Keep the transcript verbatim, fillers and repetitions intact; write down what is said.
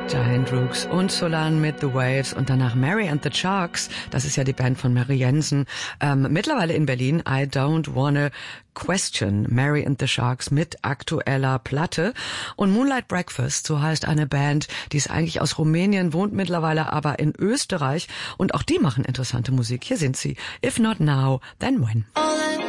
Hendrix und Solan mit The Waves und danach Mary and the Sharks, das ist ja die Band von Mary Jensen, ähm, mittlerweile in Berlin, I Don't Wanna Question, Mary and the Sharks mit aktueller Platte. Und Moonlight Breakfast, so heißt eine Band, die ist eigentlich aus Rumänien, wohnt mittlerweile aber in Österreich und auch die machen interessante Musik. Hier sind sie. If not now, then when.